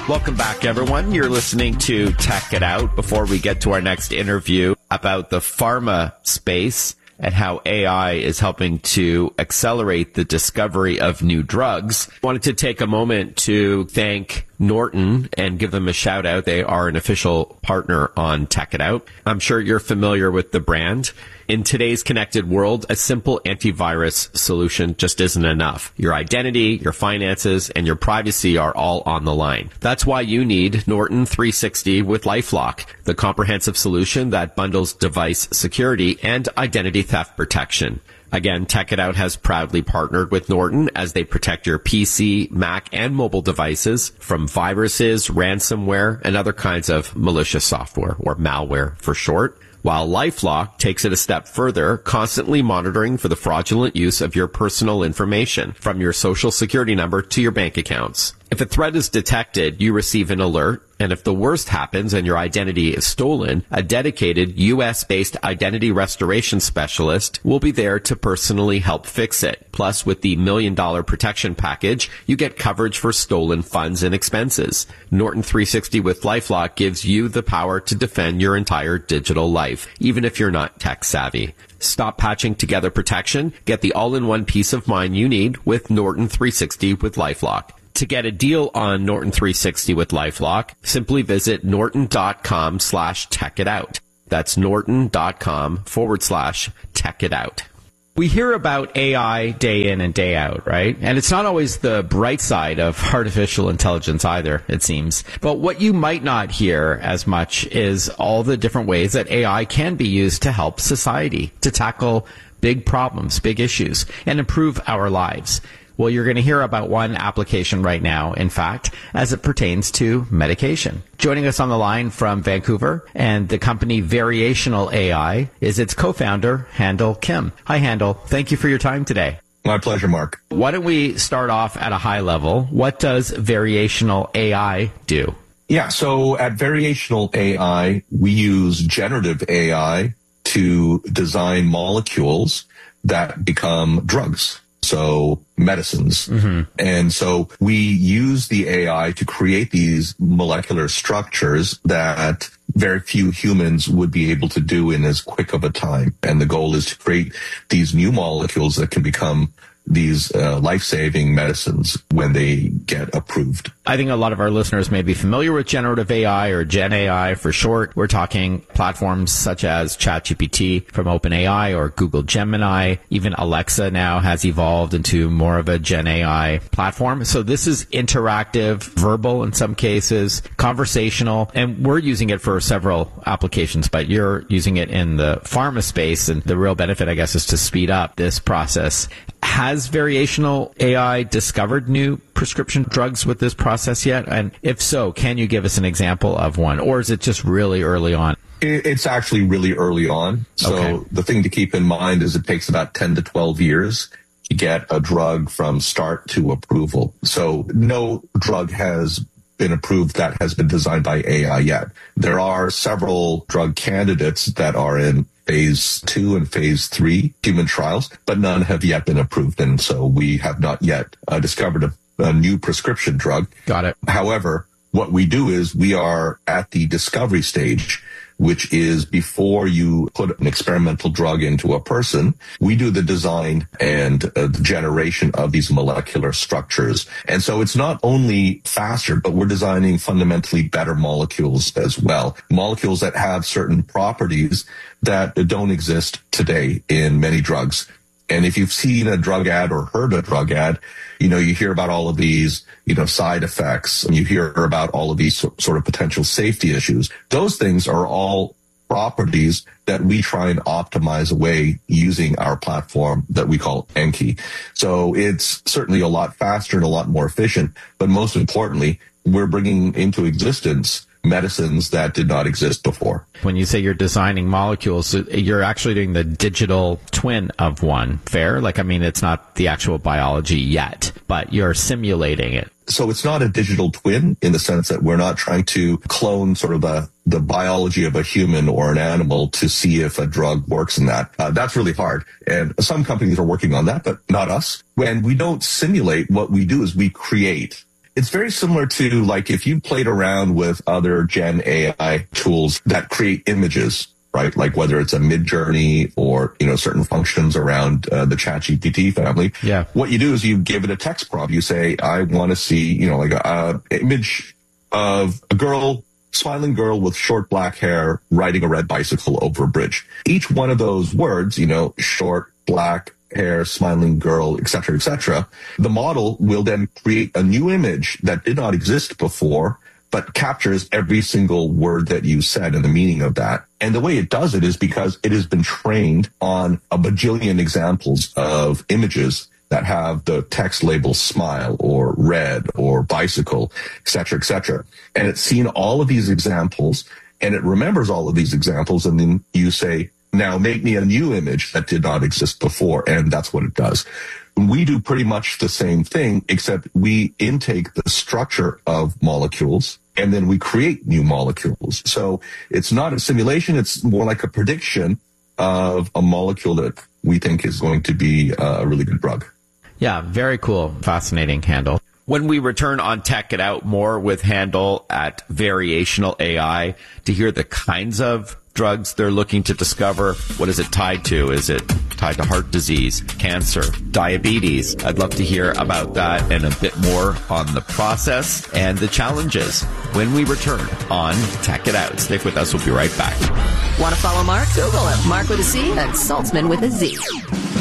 Welcome back, everyone. You're listening to Tech It Out. Before we get to our next interview about the pharma space and how AI is helping to accelerate the discovery of new drugs, I wanted to take a moment to thank Norton and give them a shout out. They are an official partner on Tech It Out. I'm sure you're familiar with the brand. In today's connected world, a simple antivirus solution just isn't enough. Your identity, your finances, and your privacy are all on the line. That's why you need Norton 360 with LifeLock, the comprehensive solution that bundles device security and identity theft protection. Again, Tech It Out has proudly partnered with Norton as they protect your PC, Mac, and mobile devices from viruses, ransomware, and other kinds of malicious software, or malware for short. While LifeLock takes it a step further, constantly monitoring for the fraudulent use of your personal information, from your social security number to your bank accounts. If a threat is detected, you receive an alert, and if the worst happens and your identity is stolen, a dedicated U.S.-based identity restoration specialist will be there to personally help fix it. Plus, with the $1 Million Protection Package, you get coverage for stolen funds and expenses. Norton 360 with LifeLock gives you the power to defend your entire digital life, even if you're not tech savvy. Stop patching together protection. Get the all-in-one peace of mind you need with Norton 360 with LifeLock. To get a deal on Norton 360 with LifeLock, simply visit norton.com/techitout. That's norton.com/techitout. We hear about AI day in and day out, right? And it's not always the bright side of artificial intelligence either, it seems. But what you might not hear as much is all the different ways that AI can be used to help society, to tackle big problems, big issues, and improve our lives. Well, you're going to hear about one application right now, in fact, as it pertains to medication. Joining us on the line from Vancouver and the company Variational AI is its co-founder, Handel Kim. Hi, Handel. Thank you for your time today. My pleasure, Mark. Why don't we start off at a high level? What does Variational AI do? Yeah, so at Variational AI, we use generative AI to design molecules that become drugs. So medicines. Mm-hmm. And so we use the AI to create these molecular structures that very few humans would be able to do in as quick of a time. And the goal is to create these new molecules that can become these life-saving medicines when they get approved. I think a lot of our listeners may be familiar with generative AI or Gen AI for short. We're talking platforms such as ChatGPT from OpenAI or Google Gemini. Even Alexa now has evolved into more of a Gen AI platform. So this is interactive, verbal in some cases, conversational, and we're using it for several applications, but you're using it in the pharma space, and the real benefit, I guess, is to speed up this process. Has Variational AI discovered new prescription drugs with this process yet? And if so, can you give us an example of one? Or is it just really early on? It's actually really early on. So The thing to keep in mind is it takes about 10 to 12 years to get a drug from start to approval. So no drug has been approved that has been designed by AI yet. There are several drug candidates that are in phase 2 and phase 3 human trials, but none have yet been approved. And so we have not yet discovered a new prescription drug. Got it. However, what we do is we are at the discovery stage, which is before you put an experimental drug into a person, we do the design and the generation of these molecular structures. And so it's not only faster, but we're designing fundamentally better molecules as well. Molecules that have certain properties that don't exist today in many drugs. And if you've seen a drug ad or heard a drug ad, you hear about all of these, side effects, and you hear about all of these sort of potential safety issues. Those things are all properties that we try and optimize away using our platform that we call Enki. So it's certainly a lot faster and a lot more efficient, but most importantly, we're bringing into existence medicines that did not exist before. When you say you're designing molecules, you're actually doing the digital twin of one, fair? It's not the actual biology yet, but you're simulating it. So it's not a digital twin in the sense that we're not trying to clone sort of the biology of a human or an animal to see if a drug works in that. That's really hard. And some companies are working on that, but not us. When we don't simulate, what we do is we create. It's very similar to like if you played around with other Gen AI tools that create images, right? Like whether it's a Midjourney or, certain functions around the ChatGPT family. Yeah. What you do is you give it a text prompt. You say, I want to see, like a image of a smiling girl with short black hair riding a red bicycle over a bridge. Each one of those words, short, black, hair, smiling girl, etc., the model will then create a new image that did not exist before, but captures every single word that you said and the meaning of that. And the way it does it is because it has been trained on a bajillion examples of images that have the text label smile or red or bicycle, etc. And it's seen all of these examples and it remembers all of these examples. And then you say, now make me a new image that did not exist before. And that's what it does. We do pretty much the same thing, except we intake the structure of molecules and then we create new molecules. So it's not a simulation. It's more like a prediction of a molecule that we think is going to be a really good drug. Yeah, very cool. Fascinating, Handel. When we return on Tech It Out, more with Handel at Variational AI to hear the kinds of drugs they're looking to discover. What is it tied to? Is it tied to heart disease, cancer, diabetes? I'd love to hear about that and a bit more on the process and the challenges when we return on Tech It Out. Stick with us. We'll be right back. Want to follow Mark? Google him. Mark with a C and Saltzman with a Z.